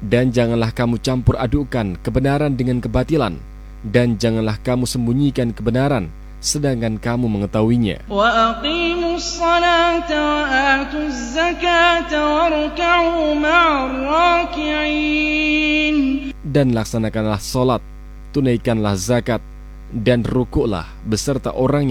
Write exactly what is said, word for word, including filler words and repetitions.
Dan janganlah kamu campur adukan kebenaran dengan kebatilan, dan janganlah kamu sembunyikan kebenaran sedangkan kamu mengetahuinya. Wa aqimus salata wa atuz zakata warka'u ma'ar raki'in. Dan laksanakanlah salat, tunaikanlah zakat, dan rukuklah beserta orang